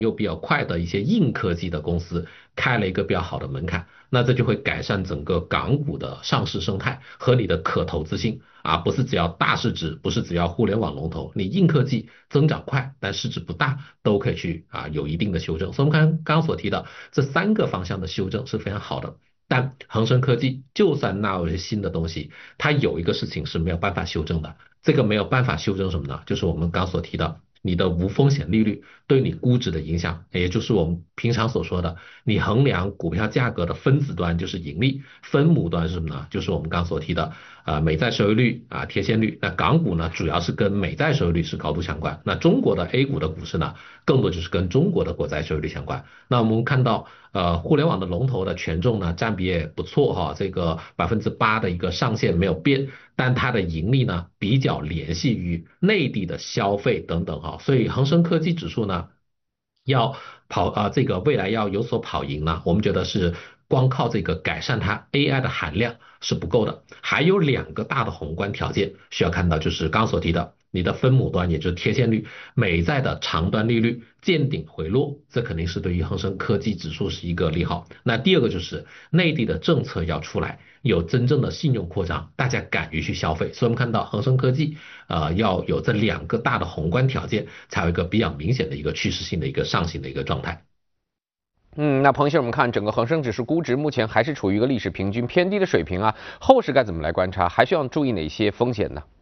又比较快的一些硬科技的公司开了一个比较好的门槛，那这就会改善整个港股的上市生态和你的可投资性啊，不是只要大市值，不是只要互联网龙头，你硬科技增长快但市值不大都可以去有一定的修正。所以我们看刚刚所提的这三个方向的修正是非常好的。但恒生科技就算纳入一些新的东西，它有一个事情是没有办法修正的，这个没有办法修正什么呢？就是我们刚所提的你的无风险利率对你估值的影响，也就是我们平常所说的，你衡量股票价格的分子端就是盈利，分母端是什么呢？就是我们刚所提的美债收益率贴现率。那港股呢，主要是跟美债收益率是高度相关，那中国的 A 股的股市呢，更多就是跟中国的国债收益率相关。那我们看到互联网的龙头的权重呢占比也不错哈，这个8%的一个上限没有变，但它的盈利呢比较联系于内地的消费等等哈，所以恒生科技指数呢要这个未来要有所跑赢呢，我们觉得是光靠这个改善它 AI 的含量是不够的，还有两个大的宏观条件需要看到，就是刚所提的你的分母端，也就是贴现率，美债的长端利率见顶回落，这肯定是对于恒生科技指数是一个利好。那第二个就是内地的政策要出来，有真正的信用扩张，大家敢于去消费。所以我们看到恒生科技要有这两个大的宏观条件，才有一个比较明显的一个趋势性的一个上行的一个状态。 那彭先生，我们看整个恒生指数估值目前还是处于一个历史平均偏低的水平啊，后市该怎么来观察？还需要注意哪些风险呢？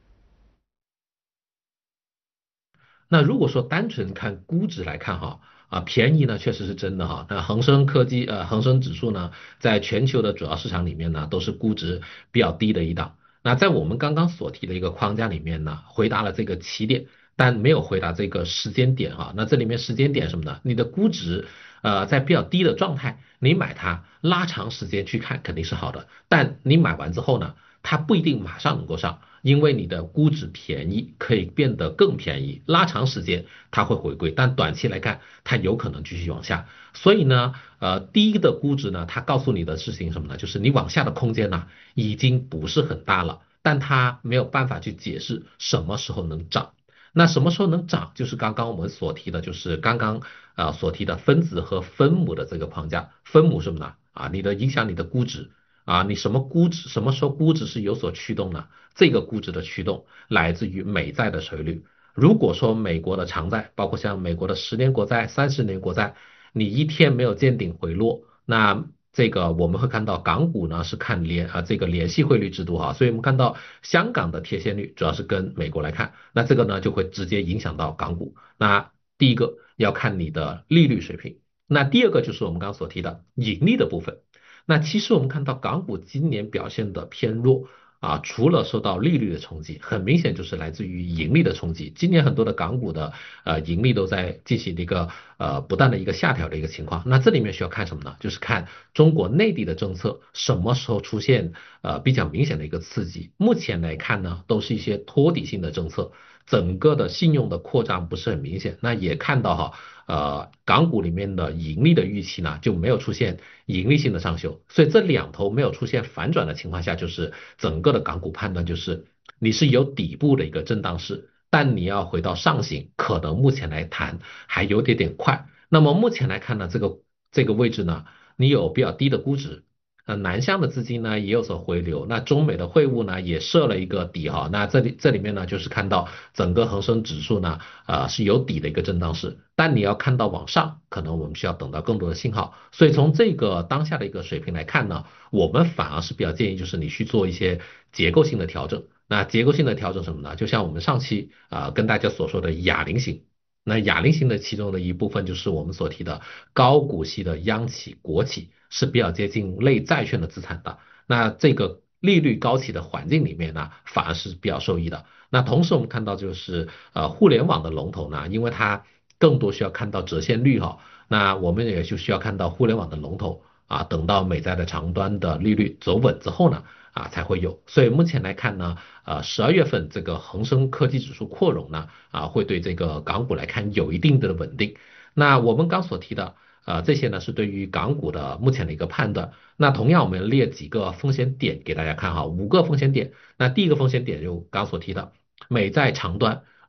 那如果说单纯看估值来看哈，便宜呢确实是真的哈。那恒生科技恒生指数呢，在全球的主要市场里面呢，都是估值比较低的一档。那在我们刚刚所提的一个框架里面呢，回答了这个起点，但没有回答这个时间点哈。那这里面时间点什么呢？你的估值在比较低的状态，你买它拉长时间去看肯定是好的，但你买完之后呢，它不一定马上能够上。因为你的估值便宜，可以变得更便宜，拉长时间它会回归，但短期来看，它有可能继续往下。所以呢，低的估值呢，它告诉你的事情是什么呢？就是你往下的空间呢，已经不是很大了，但它没有办法去解释什么时候能涨。那什么时候能涨？就是刚刚我们所提的，就是刚刚所提的分子和分母的这个框架。分母什么呢？你的影响你的估值。你什么估值，什么时候估值是有所驱动呢？这个估值的驱动来自于美债的收益率。如果说美国的长债，包括像美国的10年国债、30年国债，你一天没有见顶回落，那这个我们会看到港股呢是看这个联系汇率制度哈，所以我们看到香港的贴现率主要是跟美国来看，那这个呢就会直接影响到港股。那第一个要看你的利率水平，那第二个就是我们刚刚所提的盈利的部分。那其实我们看到港股今年表现的偏弱除了受到利率的冲击，很明显就是来自于盈利的冲击。今年很多的港股的盈利都在进行一个不断的一个下调的一个情况。那这里面需要看什么呢？就是看中国内地的政策什么时候出现比较明显的一个刺激。目前来看呢，都是一些托底性的政策，整个的信用的扩张不是很明显。那也看到港股里面的盈利的预期呢，就没有出现盈利性的上修，所以这两头没有出现反转的情况下，就是整个的港股判断就是你是有底部的一个震荡市，但你要回到上行，可能目前来谈还有点快。那么目前来看呢，这个位置呢，你有比较低的估值。南向的资金呢也有所回流，那中美的汇务呢也设了一个底哈，那这里面呢就是看到整个恒生指数呢是有底的一个震荡市，但你要看到往上，可能我们需要等到更多的信号，所以从这个当下的一个水平来看呢，我们反而是比较建议就是你去做一些结构性的调整。那结构性的调整什么呢？就像我们上期跟大家所说的哑铃型。那哑铃型的其中的一部分就是我们所提的高股息的央企、国企是比较接近类债券的资产的。那这个利率高企的环境里面呢，反而是比较受益的。那同时我们看到就是互联网的龙头呢，因为它更多需要看到折现率那我们也就需要看到互联网的龙头等到美债的长端的利率走稳之后呢，才会有。所以目前来看呢，12月份这个恒生科技指数扩容呢，会对这个港股来看有一定的稳定。那我们刚所提的，这些呢是对于港股的目前的一个判断。那同样我们列几个风险点给大家看5个风险点。那第一个风险点就刚所提的美债长端，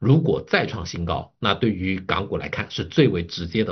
如果再创新高，那对于港股来看是最为直接的